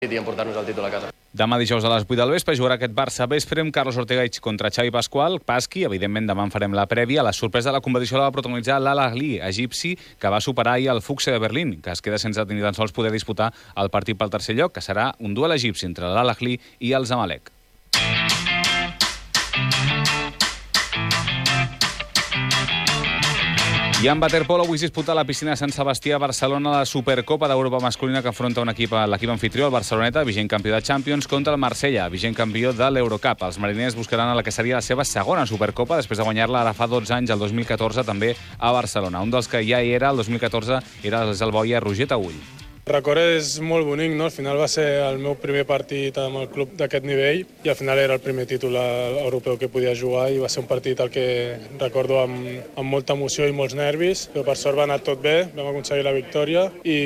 i emportar-nos el títol a casa. Demà dijous a les 8 del vespre jugarà aquest Barça Vespre amb Carlos Ortega contra Xavi Pascual. Pasqui, evidentment demà en farem la prèvia. La sorpresa de la competició la va protagonitzar l'Al Ahly egipci, que va superar ahir el Fuchs de Berlín, que es queda sense ni tan sols poder disputar el partit pel tercer lloc, que serà un duel egipci entre l'Al Ahly i el Zamalek. I en waterpolo avui es disputa a la piscina de Sant Sebastià a Barcelona la Supercopa d'Europa masculina que afronta l'equip anfitrió, el Barceloneta, vigent campió de Champions, contra el Marsella, vigent campió de l'Eurocup. Els mariners buscaran a la que seria la seva segona Supercopa després de guanyar-la ara fa 12 anys, el 2014, també a Barcelona. Un dels que ja hi era el 2014 era el boia Roger Taüll. El record és molt bonic, no? Al final va ser el meu primer partit amb el club d'aquest nivell i al final era el primer títol europeu que podia jugar i va ser un partit el que recordo amb molta emoció i molts nervis, però per sort va anar tot bé, vam aconseguir la victòria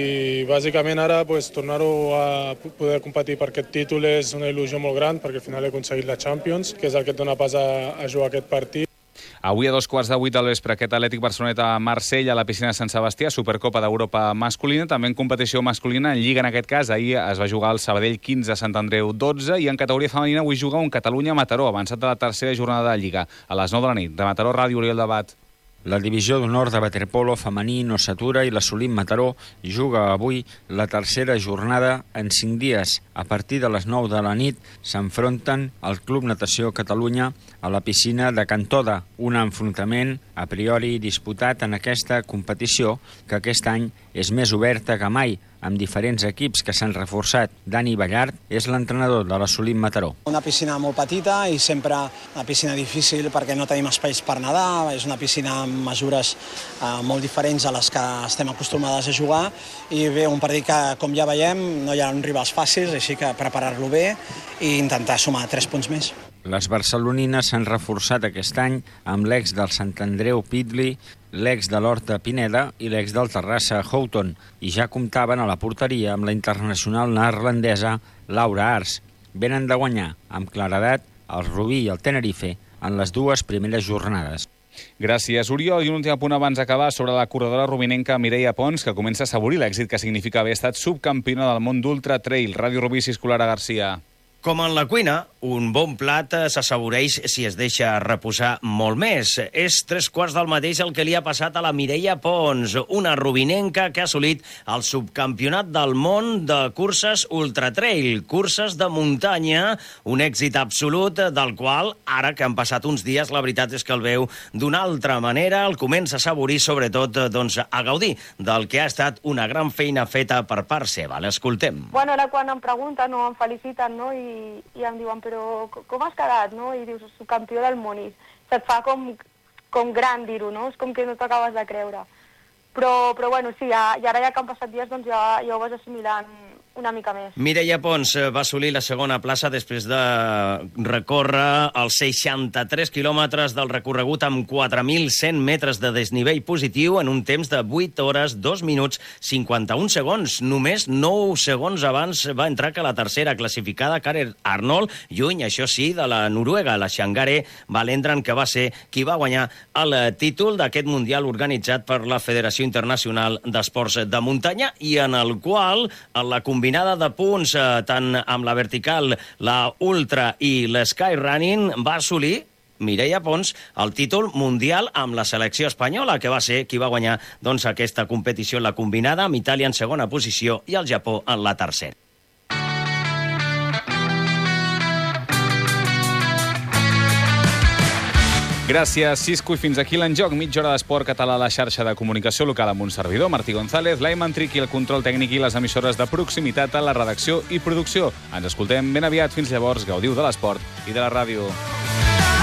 i bàsicament ara tornar-ho a poder competir per aquest títol és una il·lusió molt gran perquè al final he aconseguit la Champions, que és el que et dona pas a jugar aquest partit. Avui a 2:15 del vespre aquest Atlètic Barceloneta a Marsella a la piscina de Sant Sebastià, Supercopa d'Europa masculina, també en competició masculina, en Lliga en aquest cas. Ahir es va jugar el Sabadell 15, Sant Andreu 12 i en categoria femenina avui juga un Catalunya-Mataró, avançat de la tercera jornada de Lliga, a les 9 de la nit. De Mataró Ràdio, Oriol Debat. La divisió d'honor de waterpolo femení no s'atura i l'Assolim Mataró juga avui la tercera jornada en 5 dies. A partir de les 9 de la nit s'enfronten al Club Natació Catalunya a la piscina de Can Toda, un enfrontament a priori disputat en aquesta competició que aquest any és més oberta que mai, amb diferents equips que s'han reforçat. Dani Ballart és l'entrenador de l'Assolim Mataró. Una piscina molt petita i sempre una piscina difícil perquè no tenim espais per nedar, és una piscina amb mesures molt diferents a les que estem acostumades a jugar i bé, un partit que, com ja veiem, no hi ha rivals fàcils, així que preparar-lo bé i intentar sumar 3 punts més. Les barcelonines s'han reforçat aquest any amb l'ex del Sant Andreu Pidley, l'ex de l'Horta Pineda i l'ex del Terrassa Houghton, i ja comptaven a la porteria amb la internacional neerlandesa Laura Ars. Venen de guanyar amb claredat el Rubí i el Tenerife en les 2 primeres jornades. Gràcies, Oriol. I un últim punt abans d'acabar sobre la corredora rubinenca Mireia Pons, que comença a assaborir l'èxit que significa haver estat subcampiona del món d'Ultra Trail. Ràdio Rubí, Clara Garcia. Com en la cuina, un bon plat s'assaboreix si es deixa reposar molt més. És 3/4 del mateix el que li ha passat a la Mireia Pons, una rubinenca que ha assolit el subcampionat del món de curses ultratrail, curses de muntanya, un èxit absolut del qual, ara que han passat uns dies, la veritat és que el veu d'una altra manera, el comença a assaborir, sobretot a gaudir del que ha estat una gran feina feta per part seva. L'escoltem. Bueno, ara quan em pregunten o em feliciten, no?, i em diuen, però com has quedat, no? I dius, soc campió del món, i se't fa com gran dir-ho, no? És com que no t'acabes de creure. Però bueno, sí, i ara ja que han passat dies, doncs ja ho vas assimilant una mica més. Mireia Pons va assolir la segona plaça després de recórrer els 63 quilòmetres del recorregut amb 4.100 metres de desnivell positiu en un temps de 8 hores, 2 minuts, 51 segons. Només 9 segons abans va entrar que la tercera classificada, Karen Arnold, lluny, això sí, de la Noruega, la Shangare Valendran, que va ser qui va guanyar el títol d'aquest mundial organitzat per la Federació Internacional d'Esports de Muntanya i en el qual la combinació de punts, tant amb la vertical, la ultra i l'skyrunning, va assolir Mireia Pons el títol mundial amb la selecció espanyola, que va ser qui va guanyar aquesta competició en la combinada, amb Itàlia en segona posició i el Japó en la tercera. Gràcies, Cisco, i fins aquí l'enjoc. Mitja hora d'esport català a la xarxa de comunicació local amb un servidor, Martí González, l'Aiman Triqui, el control tècnic i les emissores de proximitat a la redacció i producció. Ens escoltem ben aviat. Fins llavors, gaudiu de l'esport i de la ràdio.